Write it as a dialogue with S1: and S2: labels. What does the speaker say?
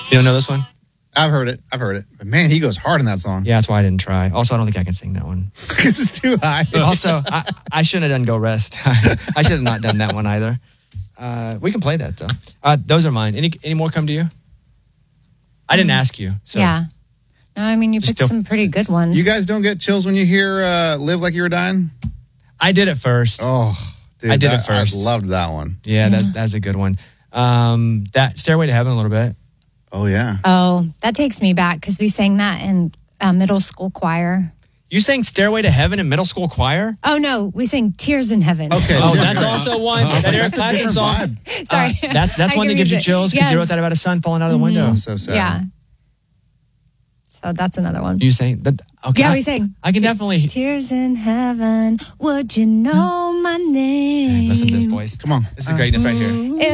S1: You don't know this one?
S2: I've heard it. But man, he goes hard in that song.
S1: Yeah, that's why I didn't try. Also, I don't think I can sing that one.
S2: Because it's too high.
S1: Also, I shouldn't have done Go Rest. I should have not done that one either. We can play that, though. Those are mine. Any more come to you? I didn't ask you. So.
S3: Yeah. No, I mean, you picked some pretty good ones.
S2: You guys don't get chills when you hear Live Like You Were Dying?
S1: I did it first.
S2: Oh, dude.
S1: I did it first.
S2: I loved that one.
S1: Yeah, that's a good one. That Stairway to Heaven a little bit.
S2: Oh, yeah.
S3: Oh, that takes me back because we sang that in middle school choir.
S1: You sang Stairway to Heaven in middle school choir?
S3: Oh, no. We sang Tears in Heaven.
S2: Okay.
S1: Oh, that's also one. That Eric Clapton song.
S3: Sorry.
S1: That's one that gives you chills because you wrote that about a son falling out of the window.
S2: Oh, so sad.
S3: Yeah. So that's another one.
S1: You sang that? Okay.
S3: Yeah, we sang.
S1: I can definitely
S3: Tears in Heaven, would you know my name?
S1: listen to this voice.
S2: Come on.
S1: This is greatness right here.